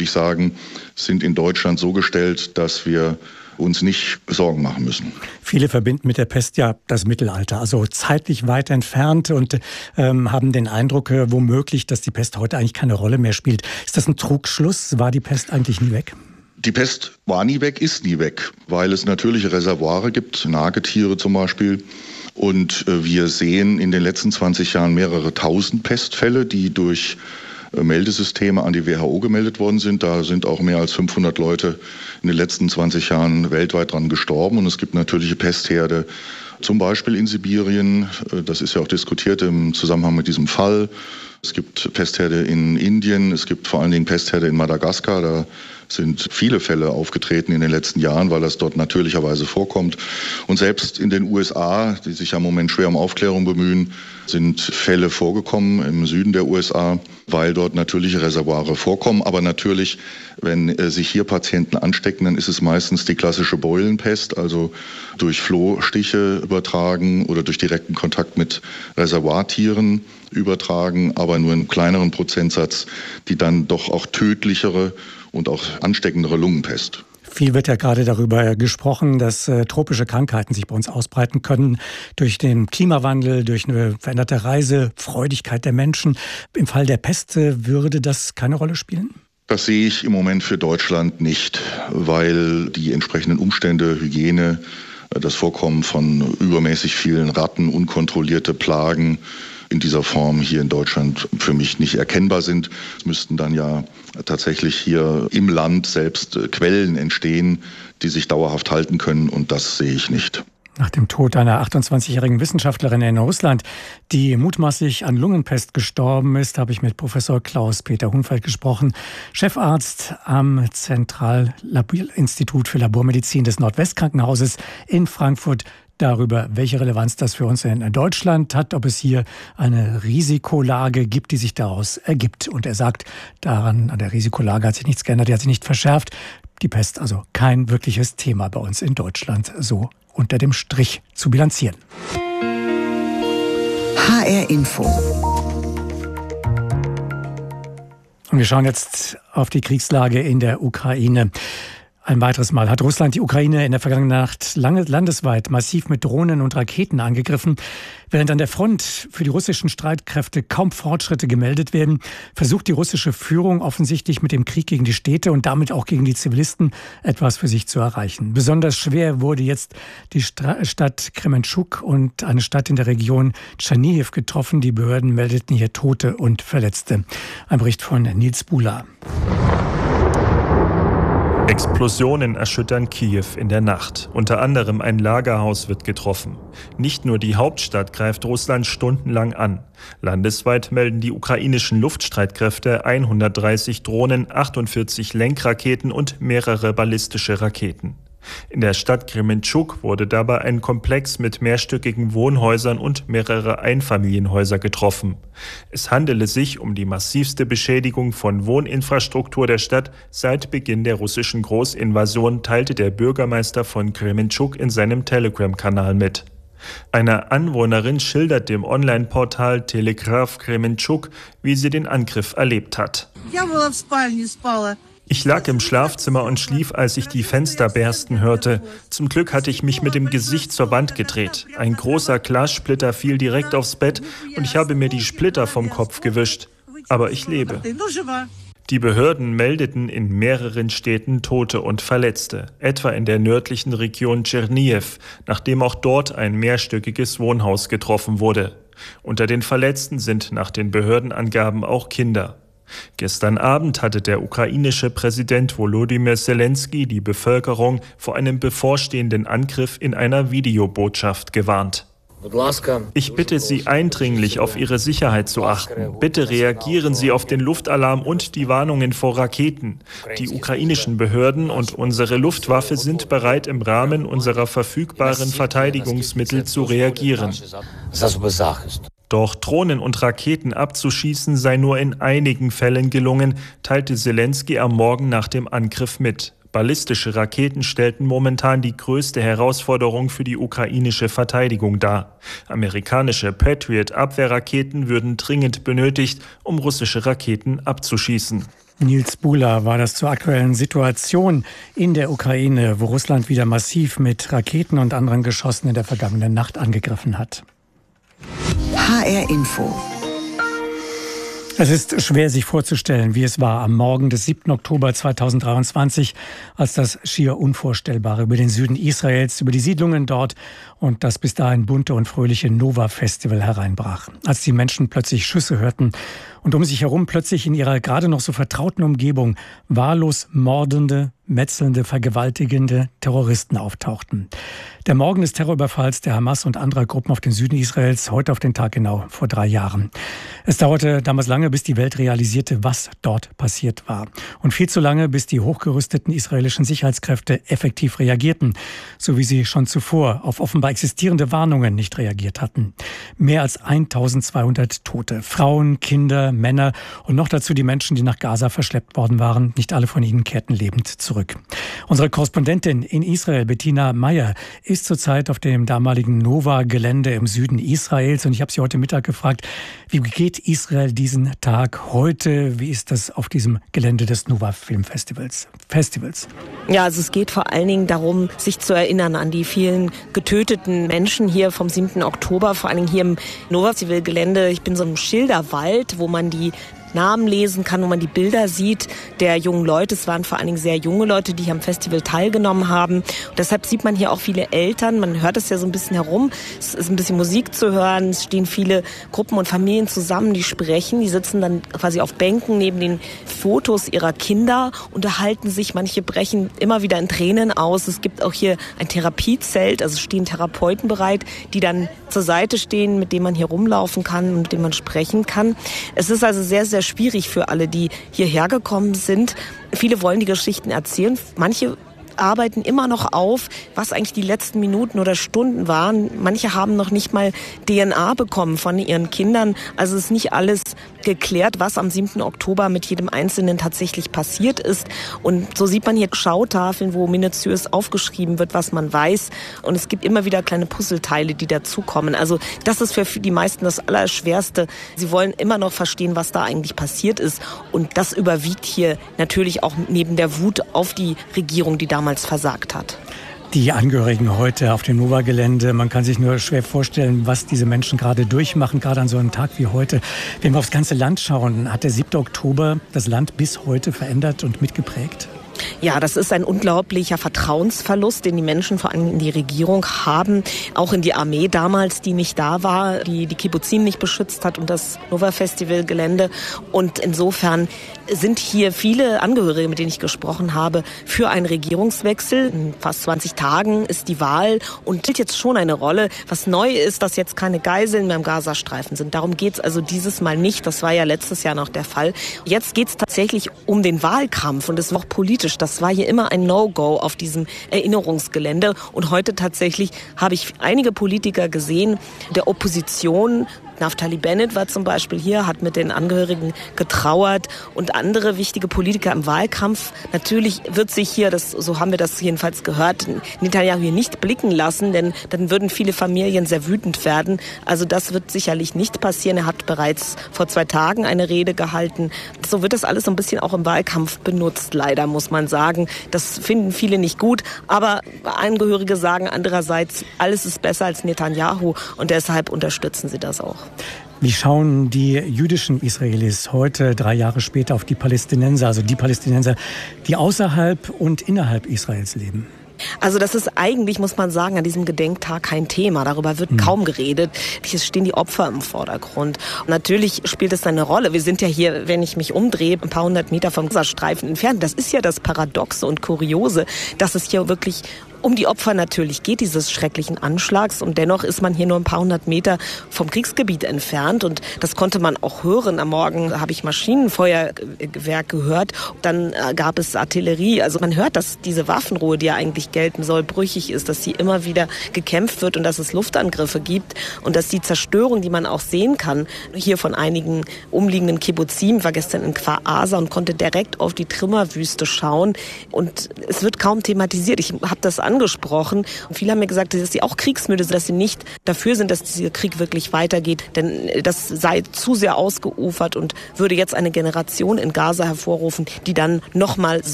ich sagen, sind in Deutschland so gestellt, dass wir uns nicht Sorgen machen müssen. Viele verbinden mit der Pest ja das Mittelalter, also zeitlich weit entfernt und haben den Eindruck womöglich, dass die Pest heute eigentlich keine Rolle mehr spielt. Ist das ein Trugschluss? War die Pest eigentlich nie weg? Die Pest war nie weg, ist nie weg, weil es natürliche Reservoire gibt, Nagetiere zum Beispiel. Und wir sehen in den letzten 20 Jahren mehrere tausend Pestfälle, die durch Meldesysteme an die WHO gemeldet worden sind. Da sind auch mehr als 500 Leute in den letzten 20 Jahren weltweit dran gestorben. Und es gibt natürliche Pestherde, zum Beispiel in Sibirien. Das ist ja auch diskutiert im Zusammenhang mit diesem Fall. Es gibt Pestherde in Indien, es gibt vor allen Dingen Pestherde in Madagaskar. Da sind viele Fälle aufgetreten in den letzten Jahren, weil das dort natürlicherweise vorkommt. Und selbst in den USA, die sich ja im Moment schwer um Aufklärung bemühen, sind Fälle vorgekommen im Süden der USA, weil dort natürliche Reservoire vorkommen. Aber natürlich, wenn sich hier Patienten anstecken, dann ist es meistens die klassische Beulenpest, also durch Flohstiche übertragen oder durch direkten Kontakt mit Reservoirtieren übertragen, aber nur in kleineren Prozentsatz die dann doch auch tödlichere und auch ansteckendere Lungenpest. Viel wird ja gerade darüber gesprochen, dass tropische Krankheiten sich bei uns ausbreiten können durch den Klimawandel, durch eine veränderte Reisefreudigkeit der Menschen. Im Fall der Pest würde das keine Rolle spielen? Das sehe ich im Moment für Deutschland nicht, weil die entsprechenden Umstände, Hygiene, das Vorkommen von übermäßig vielen Ratten, unkontrollierte Plagen in dieser Form hier in Deutschland für mich nicht erkennbar sind. Es müssten dann ja tatsächlich hier im Land selbst Quellen entstehen, die sich dauerhaft halten können, und das sehe ich nicht. Nach dem Tod einer 28-jährigen Wissenschaftlerin in Russland, die mutmaßlich an Lungenpest gestorben ist, habe ich mit Professor Klaus-Peter Hunfeld gesprochen, Chefarzt am Zentralinstitut für Labormedizin des Nordwestkrankenhauses in Frankfurt, darüber, welche Relevanz das für uns in Deutschland hat, ob es hier eine Risikolage gibt, die sich daraus ergibt. Und er sagt, daran, an der Risikolage hat sich nichts geändert, die hat sich nicht verschärft. Die Pest also kein wirkliches Thema bei uns in Deutschland, so unter dem Strich zu bilanzieren. HR Info. Und wir schauen jetzt auf die Kriegslage in der Ukraine. Ein weiteres Mal hat Russland die Ukraine in der vergangenen Nacht landesweit massiv mit Drohnen und Raketen angegriffen. Während an der Front für die russischen Streitkräfte kaum Fortschritte gemeldet werden, versucht die russische Führung offensichtlich mit dem Krieg gegen die Städte und damit auch gegen die Zivilisten etwas für sich zu erreichen. Besonders schwer wurde jetzt die Stadt Kremenchuk und eine Stadt in der Region Tschernihiv getroffen. Die Behörden meldeten hier Tote und Verletzte. Ein Bericht von Nils Bula. Explosionen erschüttern Kiew in der Nacht. Unter anderem ein Lagerhaus wird getroffen. Nicht nur die Hauptstadt greift Russland stundenlang an. Landesweit melden die ukrainischen Luftstreitkräfte 130 Drohnen, 48 Lenkraketen und mehrere ballistische Raketen. In der Stadt Kremenchuk wurde dabei ein Komplex mit mehrstöckigen Wohnhäusern und mehrere Einfamilienhäuser getroffen. Es handele sich um die massivste Beschädigung von Wohninfrastruktur der Stadt seit Beginn der russischen Großinvasion, teilte der Bürgermeister von Kremenchuk in seinem Telegram-Kanal mit. Eine Anwohnerin schildert dem Online-Portal Telegraph Kremenchuk, wie sie den Angriff erlebt hat. Ich lag im Schlafzimmer und schlief, als ich die Fenster bersten hörte. Zum Glück hatte ich mich mit dem Gesicht zur Wand gedreht. Ein großer Glassplitter fiel direkt aufs Bett und ich habe mir die Splitter vom Kopf gewischt. Aber ich lebe. Die Behörden meldeten in mehreren Städten Tote und Verletzte, etwa in der nördlichen Region Tschernihiv, nachdem auch dort ein mehrstöckiges Wohnhaus getroffen wurde. Unter den Verletzten sind nach den Behördenangaben auch Kinder. Gestern Abend hatte der ukrainische Präsident Volodymyr Zelensky die Bevölkerung vor einem bevorstehenden Angriff in einer Videobotschaft gewarnt. Ich bitte Sie eindringlich, auf Ihre Sicherheit zu achten. Bitte reagieren Sie auf den Luftalarm und die Warnungen vor Raketen. Die ukrainischen Behörden und unsere Luftwaffe sind bereit, im Rahmen unserer verfügbaren Verteidigungsmittel zu reagieren. Doch Drohnen und Raketen abzuschießen sei nur in einigen Fällen gelungen, teilte Zelensky am Morgen nach dem Angriff mit. Ballistische Raketen stellten momentan die größte Herausforderung für die ukrainische Verteidigung dar. Amerikanische Patriot-Abwehrraketen würden dringend benötigt, um russische Raketen abzuschießen. Nils Buhler war das zur aktuellen Situation in der Ukraine, wo Russland wieder massiv mit Raketen und anderen Geschossen in der vergangenen Nacht angegriffen hat. HR Info. Es ist schwer, sich vorzustellen, wie es war am Morgen des 7. Oktober 2023, als das schier Unvorstellbare über den Süden Israels, über die Siedlungen dort und das bis dahin bunte und fröhliche Nova-Festival hereinbrach. Als die Menschen plötzlich Schüsse hörten und um sich herum plötzlich in ihrer gerade noch so vertrauten Umgebung wahllos mordende, metzelnde, vergewaltigende Terroristen auftauchten. Der Morgen des Terrorüberfalls der Hamas und anderer Gruppen auf den Süden Israels, heute auf den Tag genau vor 3 Jahren. Es dauerte damals lange, bis die Welt realisierte, was dort passiert war. Und viel zu lange, bis die hochgerüsteten israelischen Sicherheitskräfte effektiv reagierten, so wie sie schon zuvor auf offenbar existierende Warnungen nicht reagiert hatten. Mehr als 1200 Tote, Frauen, Kinder, Männer und noch dazu die Menschen, die nach Gaza verschleppt worden waren. Nicht alle von ihnen kehrten lebend zurück. Unsere Korrespondentin in Israel, Bettina Meyer, ist zurzeit auf dem damaligen Nova-Gelände im Süden Israels. Und ich habe sie heute Mittag gefragt, wie geht Israel diesen Tag heute? Wie ist das auf diesem Gelände des Nova-Filmfestivals? Ja, also es geht vor allen Dingen darum, sich zu erinnern an die vielen getöteten Menschen hier vom 7. Oktober, vor allen Dingen hier im Nova-Festival-Gelände. Ich bin so im Schilderwald, wo man die Namen lesen kann, wo man die Bilder sieht der jungen Leute. Es waren vor allen Dingen sehr junge Leute, die hier am Festival teilgenommen haben. Und deshalb sieht man hier auch viele Eltern. Man hört es ja so ein bisschen herum. Es ist ein bisschen Musik zu hören. Es stehen viele Gruppen und Familien zusammen, die sprechen. Die sitzen dann quasi auf Bänken neben den Fotos ihrer Kinder, unterhalten sich. Manche brechen immer wieder in Tränen aus. Es gibt auch hier ein Therapiezelt. Also stehen Therapeuten bereit, die dann zur Seite stehen, mit denen man hier rumlaufen kann und mit denen man sprechen kann. Es ist also sehr, sehr schwierig für alle, die hierher gekommen sind. Viele wollen die Geschichten erzählen. Manche arbeiten immer noch auf, was eigentlich die letzten Minuten oder Stunden waren. Manche haben noch nicht mal DNA bekommen von ihren Kindern. Also es ist nicht alles geklärt, was am 7. Oktober mit jedem Einzelnen tatsächlich passiert ist. Und so sieht man hier Schautafeln, wo minutiös aufgeschrieben wird, was man weiß. Und es gibt immer wieder kleine Puzzleteile, die dazukommen. Also das ist für die meisten das Allerschwerste. Sie wollen immer noch verstehen, was da eigentlich passiert ist. Und das überwiegt hier natürlich auch neben der Wut auf die Regierung, die damals versagt hat. Die Angehörigen heute auf dem Nova-Gelände, man kann sich nur schwer vorstellen, was diese Menschen gerade durchmachen, gerade an so einem Tag wie heute. Wenn wir aufs ganze Land schauen, hat der 7. Oktober das Land bis heute verändert und mitgeprägt? Ja, das ist ein unglaublicher Vertrauensverlust, den die Menschen vor allem in die Regierung haben. Auch in die Armee damals, die nicht da war, die Kibbuzim nicht beschützt hat und das Nova-Festival-Gelände. Und insofern sind hier viele Angehörige, mit denen ich gesprochen habe, für einen Regierungswechsel. In fast 20 Tagen ist die Wahl und spielt jetzt schon eine Rolle. Was neu ist, dass jetzt keine Geiseln mehr im Gazastreifen sind. Darum geht es also dieses Mal nicht. Das war ja letztes Jahr noch der Fall. Jetzt geht es tatsächlich um den Wahlkampf und es war auch politisch. Das war hier immer ein No-Go auf diesem Erinnerungsgelände. Und heute tatsächlich habe ich einige Politiker gesehen, der Opposition. Naftali Bennett war zum Beispiel hier, hat mit den Angehörigen getrauert und andere wichtige Politiker im Wahlkampf. Natürlich wird sich hier, so haben wir das jedenfalls gehört, Netanyahu hier nicht blicken lassen, denn dann würden viele Familien sehr wütend werden. Also das wird sicherlich nicht passieren. Er hat bereits vor 2 Tagen eine Rede gehalten. So wird das alles so ein bisschen auch im Wahlkampf benutzt, leider muss man sagen. Das finden viele nicht gut, aber Angehörige sagen andererseits, alles ist besser als Netanyahu und deshalb unterstützen sie das auch. Wie schauen die jüdischen Israelis heute, 3 Jahre später, auf die Palästinenser, also die Palästinenser, die außerhalb und innerhalb Israels leben? Also das ist eigentlich, muss man sagen, an diesem Gedenktag kein Thema. Darüber wird kaum geredet. Es stehen die Opfer im Vordergrund. Und natürlich spielt es eine Rolle. Wir sind ja hier, wenn ich mich umdrehe, ein paar 100 Meter vom Gazastreifen entfernt. Das ist ja das Paradoxe und Kuriose, dass es hier wirklich um die Opfer natürlich geht, dieses schrecklichen Anschlags. Und dennoch ist man hier nur ein paar 100 Meter vom Kriegsgebiet entfernt. Und das konnte man auch hören. Am Morgen habe ich Maschinenfeuerwerk gehört. Dann gab es Artillerie. Also man hört, dass diese Waffenruhe, die ja eigentlich gelten soll, brüchig ist, dass sie immer wieder gekämpft wird und dass es Luftangriffe gibt. Und dass die Zerstörung, die man auch sehen kann, hier von einigen umliegenden Kibbuzim, war gestern in Kfar Aza und konnte direkt auf die Trümmerwüste schauen. Und es wird kaum thematisiert. Ich habe das angesprochen. Und viele haben mir gesagt, dass sie auch kriegsmüde sind, dass sie nicht dafür sind, dass dieser Krieg wirklich weitergeht. Denn das sei zu sehr ausgeufert und würde jetzt eine Generation in Gaza hervorrufen, die dann nochmal